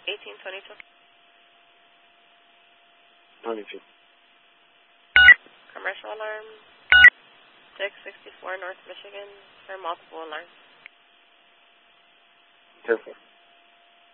1822. 22. Commercial alarm, 664 North Michigan, for multiple alarms. 10-4.